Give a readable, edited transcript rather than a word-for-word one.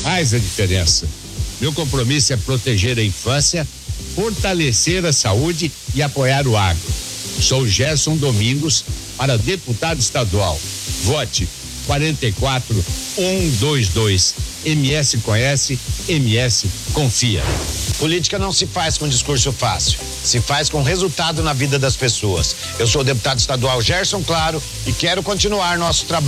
faz a diferença. Meu compromisso é proteger a infância, fortalecer a saúde e apoiar o agro. Sou Gerson Domingos para deputado estadual. Vote 44122. MS conhece, MS confia. Política não se faz com discurso fácil, se faz com resultado na vida das pessoas. Eu sou o deputado estadual Gerson Claro e quero continuar nosso trabalho.